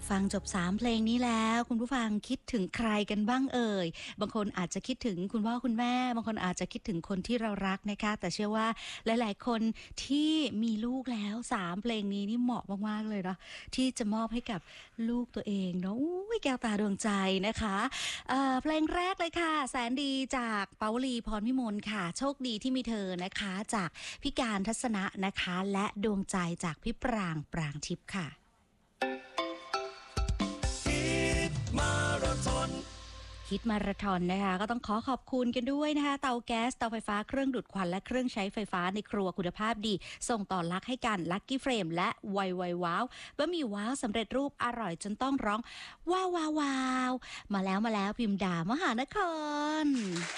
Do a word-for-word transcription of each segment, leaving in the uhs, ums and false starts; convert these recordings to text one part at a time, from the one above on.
ฟังจบสามเพลงนี้แล้วคุณผู้ฟังคิดถึงใครกันบ้างเอ่ยบางคนอาจจะคิดถึงคุณพ่อคุณแม่บางคนอาจจะคิดถึงคนที่เรารักนะคะแต่เชื่อว่าหลายๆคนที่มีลูกแล้วสามเพลงนี้นี่เหมาะมากๆเลยเนาะที่จะมอบให้กับลูกตัวเองเนาะอุ๊ยแก้วตาดวงใจนะคะเอ่อเพลงแรกเลยค่ะแสนดีจากปาวลีพรพิมลค่ะโชคดีที่มีเธอนะคะจากพี่การทัศนะนะคะและดวงใจจากพี่ปรางปรางทิพย์ค่ะฮิตมาราธอนนะคะก็ต้องขอขอบคุณกันด้วยนะคะเตาแก๊สเตาไฟฟ้าเครื่องดูดควันและเครื่องใช้ไฟฟ้าในครัวคุณภาพดีส่งต่อลักให้กันลักกี้เฟรมและไวไวว้าวบะหมี่ว้าวสำเร็จรูปอร่อยจนต้องร้องว้าวว้าวว้าวมาแล้วมาแล้วพิมพ์ดามหานคร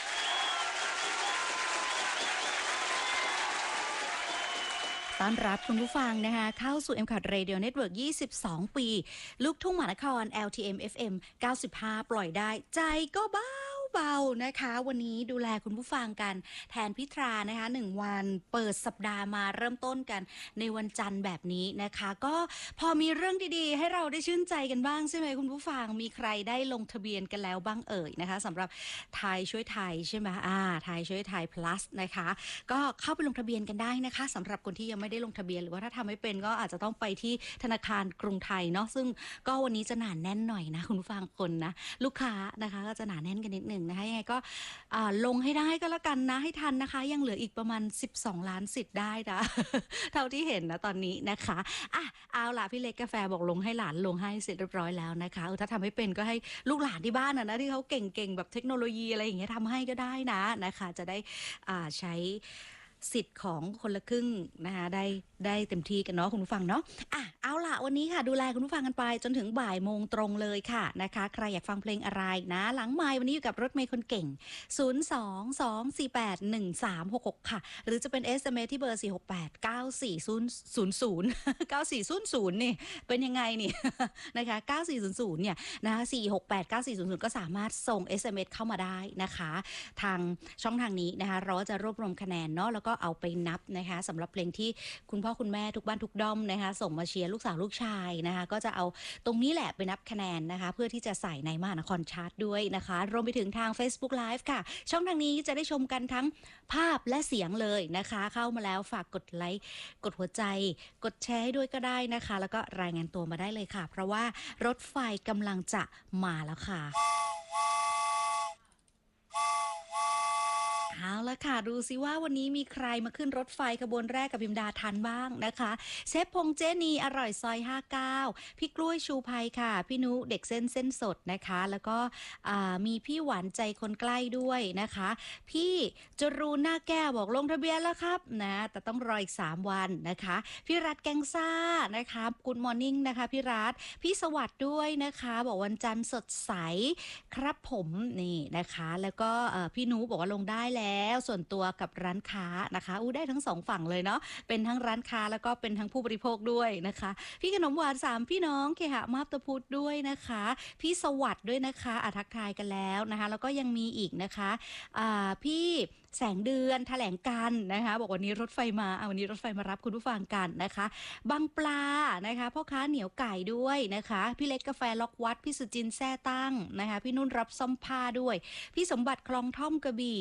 ต้อนรับคุณผู้ฟังนะคะเข้าสู่ เอ็ม ซี เอ ที Radio Network ยี่สิบสองปีลูกทุ่งมหานคร แอล ที เอ็ม เอฟ เอ็ม เก้าสิบห้าปล่อยได้ใจก็เบาเบานะคะวันนี้ดูแลคุณผู้ฟังกันแทนพิธรานะคะหนึ่งวันเปิดสัปดาห์มาเริ่มต้นกันในวันจันทร์แบบนี้นะคะก็พอมีเรื่องดีๆให้เราได้ชื่นใจกันบ้างใช่ไหมคุณผู้ฟังมีใครได้ลงทะเบียนกันแล้วบ้างเอ่ยนะคะสำหรับไทยช่วยไทยใช่ไหมอ่าไทยช่วยไทย plus นะคะก็เข้าไปลงทะเบียนกันได้นะคะสำหรับคนที่ยังไม่ได้ลงทะเบียนหรือว่าถ้าทำไม่เป็นก็อาจจะต้องไปที่ธนาคารกรุงไทยเนาะซึ่งก็วันนี้จะหนาแน่นหน่อยนะคุณผู้ฟังคนนะลูกค้านะคะก็จะหนาแน่นกันนิดนึงนะคะยังไงก็ลงให้ได้ก็แล้วกันนะให้ทันนะคะยังเหลืออีกประมาณสิบสองล้านสิทธิ์ได้นะ เท่าที่เห็นนะตอนนี้นะคะอ่ะเอาล่ะพี่เล็กกาแฟบอกลงให้หลานลงให้เสร็จเรียบร้อยแล้วนะคะถ้าทำไม่เป็นก็ให้ลูกหลานที่บ้านนะที่เขาเก่งๆแบบเทคโนโลยีอะไรอย่างเงี้ยทำให้ก็ได้นะนะคะจะได้ใช้สิทธิ์ของคนละครึ่งนะคะได้ได้เต็มที่กันเนาะคุณผู้ฟังเนาะอ่ะเอาล่ะวันนี้ค่ะดูแลคุณผู้ฟังกันไปจนถึงบ่ายโมงตรงเลยค่ะนะคะใครอยากฟังเพลงอะไรนะหลังไมค์วันนี้อยู่กับรถเมย์คนเก่งศูนย์ สอง สอง สี่ แปด หนึ่ง สาม หก หกค่ะหรือจะเป็น เอส เอ็ม เอส ที่เบอร์ สี่ หก แปด เก้า สี่ ศูนย์ ศูนย์ ศูนย์ เก้า สี่ ศูนย์ ศูนย์นี่เป็นยังไงนี่ นะคะเก้า สี่ ศูนย์ ศูนย์เนี่ยนะคะสี่ หก แปด เก้า สี่ ศูนย์ ศูนย์ก็สามารถส่ง เอส เอ็ม เอส เข้ามาได้นะคะทางช่องทางนี้นะคะเราจะรวบรวมคะแนนเนาะแล้วก็เอาไปนับนะคะสำหรับเพลงที่คุณพ่อคุณแม่ทุกบ้านทุกด้อมนะคะส่งมาเชียร์ลูกสาวลูกชายนะคะก็จะเอาตรงนี้แหละไปนับคะแนนนะคะเพื่อที่จะใส่ในมหานครชาร์ตด้วยนะคะรวมไปถึงทาง Facebook Live ค่ะช่องทางนี้จะได้ชมกันทั้งภาพและเสียงเลยนะคะเข้ามาแล้วฝากกดไลค์กดหัวใจกดแชร์ให้ด้วยก็ได้นะคะแล้วก็รายงานตัวมาได้เลยค่ะเพราะว่ารถไฟกำลังจะมาแล้วค่ะเอาละค่ะดูซิว่าวันนี้มีใครมาขึ้นรถไฟขบวนแรกกับพิมดาทันบ้างนะคะเชฟพงเจนีอร่อยซอยห้าสิบเก้าพี่กล้วยชูภัยค่ะพี่นุเด็กเส้นเส้นสดนะคะแล้วก็มีพี่หวานใจคนใกล้ด้วยนะคะพี่จรูนหน้าแก้วบอกลงทะเบียนแล้วครับนะแต่ต้องรออีกสามวันนะคะพี่รัฐแกงซ่านะคะกู๊ดมอร์นิ่งนะคะพี่รัฐพี่สวัสดิ์ด้วยนะคะบอกวันจันทร์สดใสครับผมนี่นะคะแล้วก็พี่นุบอกว่าลงได้แล้วส่วนตัวกับร้านค้านะคะอู้ได้ทั้งสองฝั่งเลยเนาะเป็นทั้งร้านค้าแล้วก็เป็นทั้งผู้บริโภคด้วยนะคะพี่ขนมหวานสามพี่น้องเคหะมาบตะพุธด้วยนะคะพี่สวัสดิ์ด้วยนะคะอาทักทายกันแล้วนะคะแล้วก็ยังมีอีกนะคะะพี่แสงเดือนแถลงกันนะคะบอกวันนี้รถไฟมาวันนี้รถไฟมารับคุณผู้ฟังกันนะคะบางปลานะคะพ่อค้าเหนียวไก่ด้วยนะคะพี่เล็กกาแฟล็อกวัดพี่สุจินแซ่ตั้งนะคะพี่นุ่นรับซ่อมผ้าด้วยพี่สมบัติคลองท่อมกระบี่